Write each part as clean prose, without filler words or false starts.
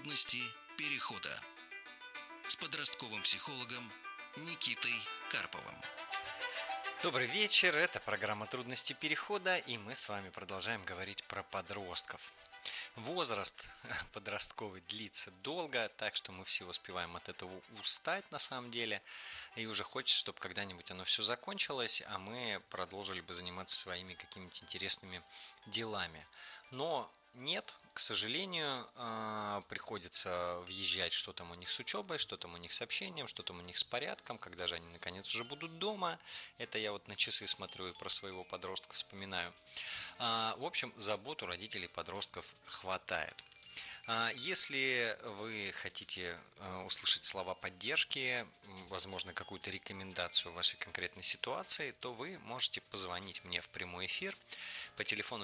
Трудности перехода с подростковым психологом Никитой Карповым. Добрый вечер, это программа «Трудности перехода», и мы с вами продолжаем говорить про подростков. Возраст подростковый длится долго, так что мы все успеваем от этого устать на самом деле, и уже хочется, чтобы когда-нибудь оно все закончилось, а мы продолжили бы заниматься своими какими-то интересными делами. Но нет, к сожалению, приходится въезжать, что там у них с учебой, что там у них с общением, что там у них с порядком, когда же они наконец уже будут дома. Это я вот на часы смотрю и про своего подростка вспоминаю. В общем, забот у родителей подростков хватает. Если вы хотите услышать слова поддержки, возможно, какую-то рекомендацию в вашей конкретной ситуации, то вы можете позвонить мне в прямой эфир по телефону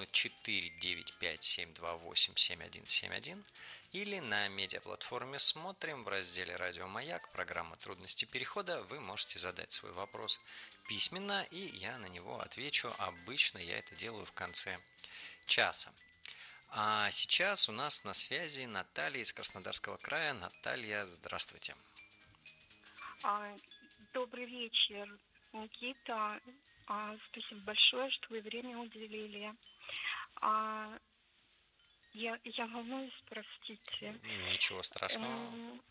495-728-7171 или на медиаплатформе «Смотрим» в разделе «Радио Маяк», программа «Трудности перехода». Вы можете задать свой вопрос письменно, и я на него отвечу. Обычно я это делаю в конце часа. А сейчас у нас на связи Наталья из Краснодарского края. Наталья, здравствуйте. Добрый вечер, Никита. Спасибо большое, что вы время уделили. Я волнуюсь, простите. Ничего страшного.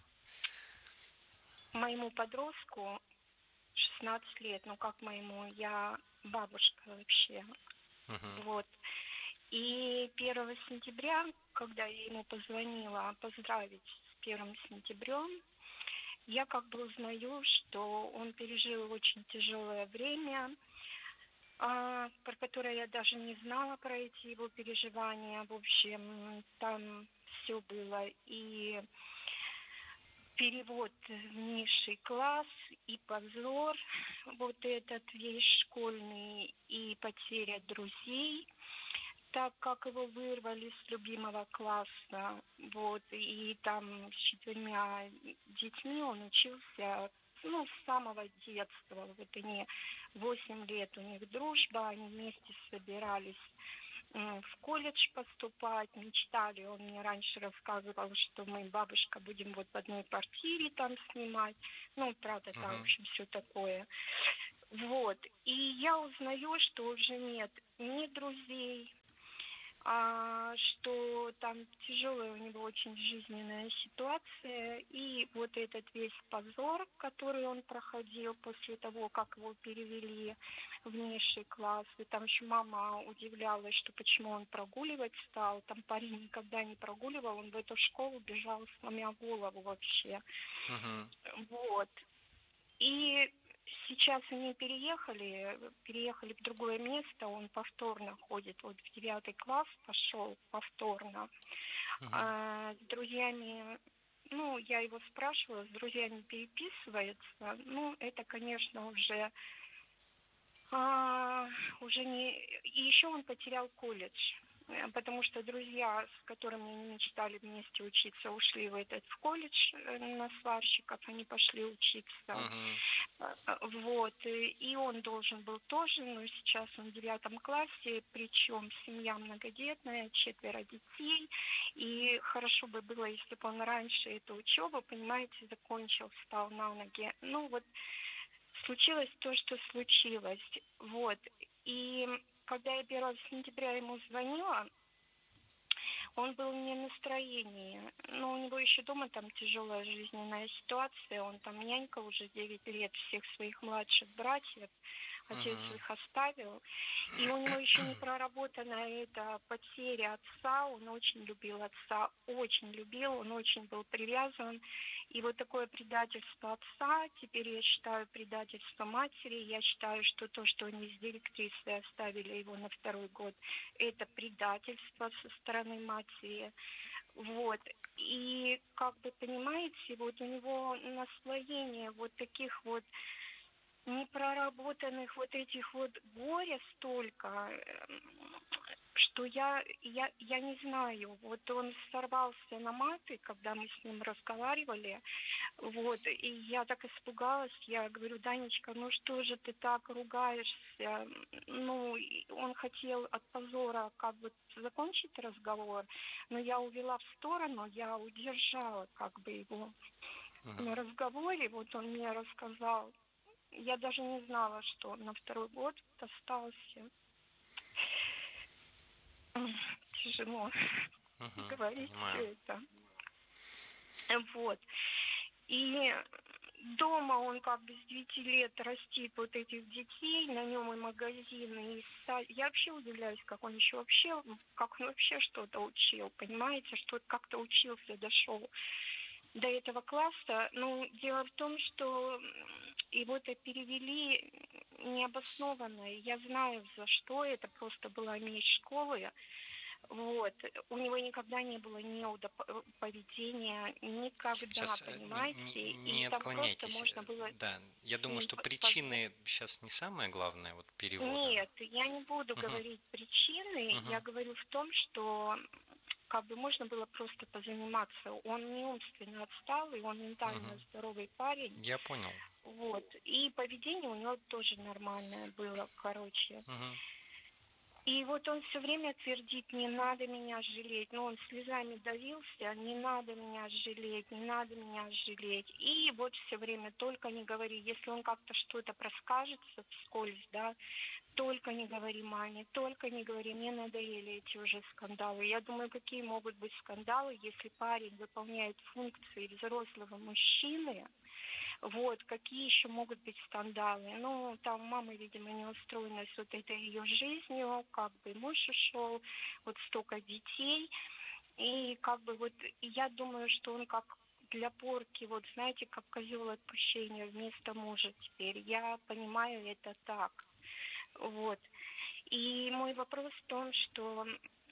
Моему подростку 16 лет, как моему, я бабушка вообще. Вот. И 1 сентября, когда я ему позвонила поздравить с 1 сентябрем, я узнаю, что он пережил очень тяжелое время, про которое я даже не знала, про эти его переживания. В общем, там все было и перевод в низший класс, и позор, вот этот весь школьный, и потеря друзей, так как его вырвали с любимого класса, и там с 4 детьми он учился, с самого детства. Они 8 лет, у них дружба, они вместе собирались в колледж поступать, мечтали. Он мне раньше рассказывал, что мы, бабушка, будем в одной квартире там снимать. Правда, там, в общем, все такое. И я узнаю, что уже нет ни друзей, что там тяжелая у него очень жизненная ситуация, и этот весь позор, который он проходил после того, как его перевели в низший класс, и там еще мама удивлялась, что почему он прогуливать стал, там парень никогда не прогуливал, он в эту школу бежал, сломя голову вообще. И сейчас они переехали в другое место, он повторно ходит, в 9 класс пошел повторно. С друзьями, я его спрашивала, с друзьями переписывается, это, конечно, уже не... И еще он потерял колледж, потому что друзья, с которыми они мечтали вместе учиться, ушли в колледж на сварщиков, они пошли учиться. И он должен был тоже, но сейчас он в 9 классе, причем семья многодетная, 4 детей, и хорошо бы было, если бы он раньше эту учебу, понимаете, закончил, встал на ноги. Случилось то, что случилось. И когда я 1 сентября ему звонила, он был не в настроении. У него еще дома там тяжелая жизненная ситуация. Он там нянька уже 9 лет всех своих младших братьев. Отец их оставил. И у него еще не проработана эта потеря отца. Он очень любил отца, очень любил. Он очень был привязан. И такое предательство отца, теперь я считаю предательство матери. Я считаю, что то, что они с директрисой оставили его на 2-й год, это предательство со стороны матери. И, понимаете, у него наслоение таких непроработанных этих горя столько, что я не знаю, вот он сорвался на маты, когда мы с ним разговаривали, вот, и я так испугалась, я говорю: Данечка, ну что же ты так ругаешься? Ну, и он хотел от позора как бы закончить разговор, но я увела в сторону, я удержала как бы его Мгм. на разговоре, вот он мне рассказал. Я даже не знала, что он на второй год остался. Тяжело Мгм. говорить Понимаю. все это. Вот. И дома он как бы с 9 лет растит вот этих детей, на нем и магазины, и я вообще удивляюсь, как он вообще что-то учил, понимаете, что как-то учился, дошел до этого класса. Ну, дело в том, что его-то перевели необоснованно. Я знаю, за что это просто была месть школы. Вот. У него никогда не было поведения, никогда, Сейчас понимаете? И не там просто отклоняйтесь. можно было Да, я с думаю, ним что позволить. причины сейчас не самое главное вот перевода. Нет, я не буду Мгм. говорить причины. Я Мгм. говорю в том, что как бы можно было просто позаниматься. Он не умственно отсталый, он ментально Мгм. здоровый парень. Я понял. Вот. И поведение у него тоже нормальное было, короче. Мгм. И вот он все время твердит: не надо меня жалеть. Ну, он слезами давился: не надо меня жалеть, не надо меня жалеть. И вот все время: только не говори. Если он как-то что-то проскажется вскользь, да, только не говори маме, только не говори. Мне надоели эти уже скандалы. Я думаю, какие могут быть скандалы, если парень выполняет функции взрослого мужчины. Вот, какие еще могут быть скандалы? Ну, там мама, видимо, не устроена с вот этой ее жизнью, как бы муж ушел, вот столько детей. И как бы вот я думаю, что он как для порки, вот знаете, как козел отпущения вместо мужа теперь. Я понимаю это так. Вот. И мой вопрос в том, что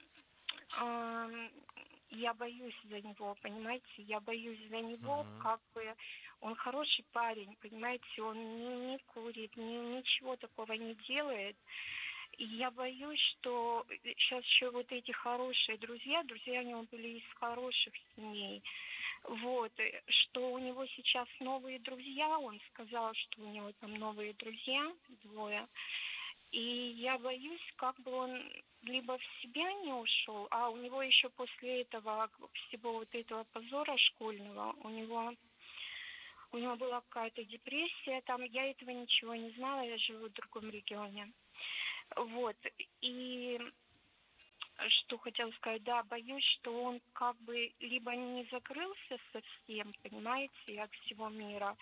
ам, я боюсь за него, понимаете, я боюсь за него, Мгм. как бы он хороший парень, понимаете, он не курит, ничего такого не делает. И я боюсь, что сейчас еще вот эти хорошие друзья у него были из хороших семей, вот, что у него сейчас новые друзья, он сказал, что у него там новые друзья, двое, и я боюсь, как бы он либо в себя не ушел, а у него еще после этого, всего вот этого позора школьного, у него была какая-то депрессия, там я этого ничего не знала, я живу в другом регионе. Вот, и что хотела сказать, да, боюсь, что он как бы либо не закрылся совсем, понимаете, от всего мира,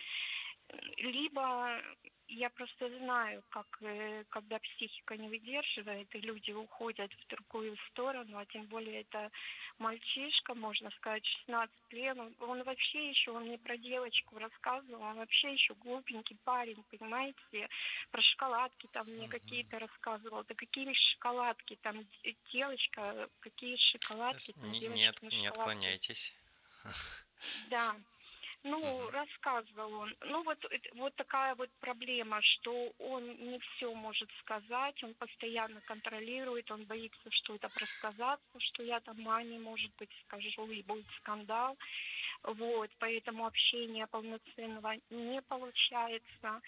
либо я просто знаю, как когда психика не выдерживает, и люди уходят в другую сторону, а тем более это мальчишка, можно сказать, 16 лет. Он вообще еще, он мне про девочку рассказывал, он вообще еще глупенький парень, понимаете, про шоколадки там мне Мгм. какие-то рассказывал. Да какие шоколадки, там девочка, какие шоколадки, там девочки на Не шоколадках. отклоняйтесь. Да. Ну, Мгм. рассказывал он. Ну, вот такая вот проблема, что он не все может сказать, он постоянно контролирует, он боится что-то просказаться, что я там маме, может быть, скажу, и будет скандал. Вот, поэтому общения полноценного не получается.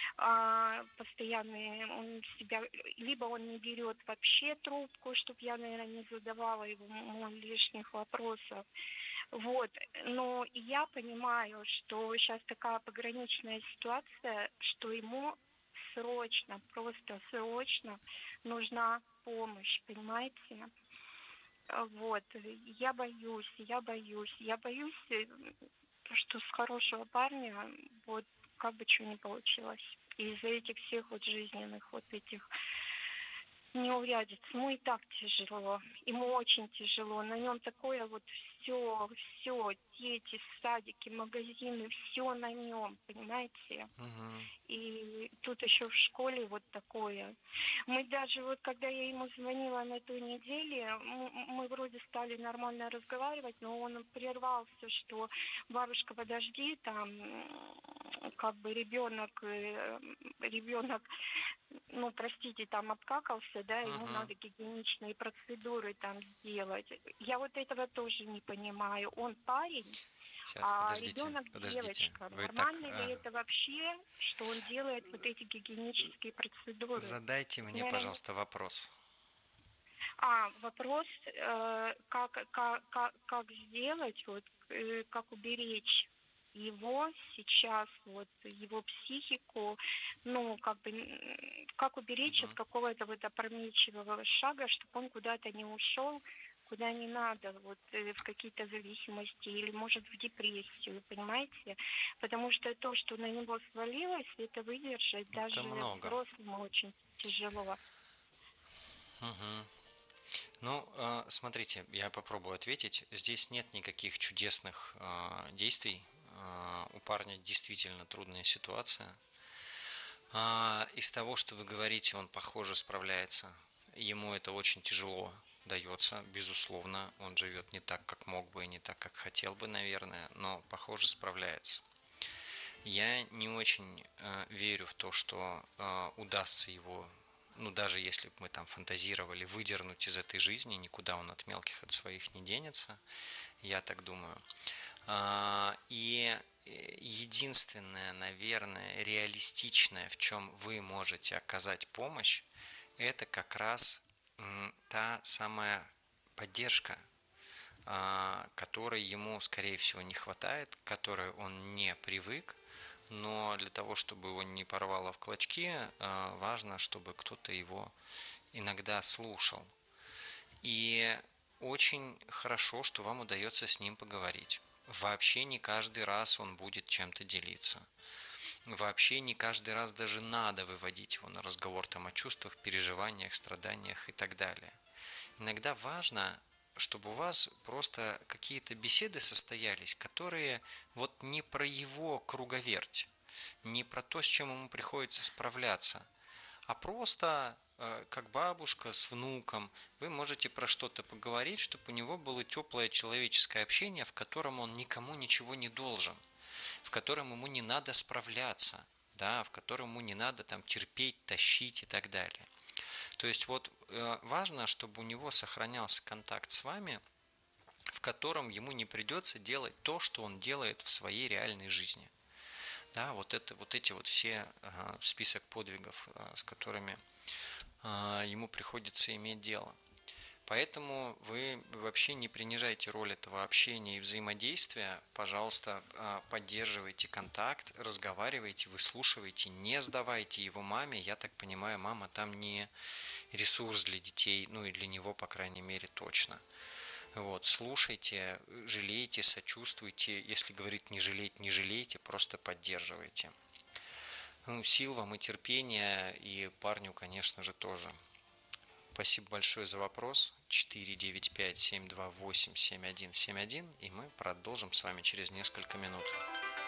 Постоянные он себя, либо он не берет вообще трубку, чтобы я, наверное, не задавала ему лишних вопросов. Вот, но я понимаю, что сейчас такая пограничная ситуация, что ему срочно, просто срочно нужна помощь, понимаете? Вот, я боюсь, что с хорошего парня вот как бы что ни получилось. Из-за этих всех вот жизненных вот этих неурядиц. Ему и так тяжело. Ему очень тяжело. На нем такое вот все, дети, садики, магазины, все на нем, понимаете? Мгм. И тут еще в школе вот такое. Мы даже вот, когда я ему звонила на той неделе, мы вроде стали нормально разговаривать, но он прервался, что бабушка, подожди, там как бы ребенок, ну, простите, там обкакался, да, ему Мгм. надо гигиеничные процедуры там сделать. Я вот этого тоже не понимаю. Он парень, Сейчас, а подождите, ребенок подождите. девочка. Вы так Нормально ли это вообще, что он делает вот эти гигиенические процедуры? задайте мне, Наверное, пожалуйста, вопрос. вопрос, как сделать, вот, как уберечь его сейчас, вот, его психику, ну, как бы, как уберечь от Мгм. какого-то вот опрометчивого шага, чтобы он куда-то не ушел, куда не надо, вот, в какие-то зависимости или, может, в депрессию, понимаете? Потому что то, что на него свалилось, это выдержать Это даже много. взрослому очень тяжело. Мгм. Ну, смотрите, я попробую ответить. Здесь нет никаких чудесных действий. У парня действительно трудная ситуация. Из того, что вы говорите, он, похоже, справляется. Ему это очень тяжело дается, безусловно. Он живет не так, как мог бы, и не так, как хотел бы, наверное, но, похоже, справляется. Я не очень верю в то, что удастся его, ну даже если бы мы там фантазировали, выдернуть из этой жизни, никуда он от мелких, от своих не денется, я так думаю. И единственное, наверное, реалистичное, в чем вы можете оказать помощь, это как раз та самая поддержка, которой ему, скорее всего, не хватает, к которой он не привык, но для того, чтобы его не порвало в клочки, важно, чтобы кто-то его иногда слушал. И очень хорошо, что вам удается с ним поговорить. Вообще не каждый раз он будет чем-то делиться. Вообще не каждый раз даже надо выводить его на разговор там о чувствах, переживаниях, страданиях и так далее. Иногда важно, чтобы у вас просто какие-то беседы состоялись, которые вот не про его круговерть, не про то, с чем ему приходится справляться, а просто как бабушка с внуком, вы можете про что-то поговорить, чтобы у него было теплое человеческое общение, в котором он никому ничего не должен, в котором ему не надо справляться, да, в котором ему не надо там терпеть, тащить и так далее. То есть вот важно, чтобы у него сохранялся контакт с вами, в котором ему не придется делать то, что он делает в своей реальной жизни. Да, вот это, вот эти вот все список подвигов, с которыми ему приходится иметь дело. Поэтому вы вообще не принижайте роль этого общения и взаимодействия. Пожалуйста, поддерживайте контакт, разговаривайте, выслушивайте, не сдавайте его маме. Я так понимаю, мама там не ресурс для детей, ну и для него, по крайней мере, точно. Вот, слушайте, жалейте, сочувствуйте. Если говорит не жалеть, не жалейте, просто поддерживайте. Ну, сил вам и терпения, и парню, конечно же, тоже. Спасибо большое за вопрос. 495-728-7171, и мы продолжим с вами через несколько минут.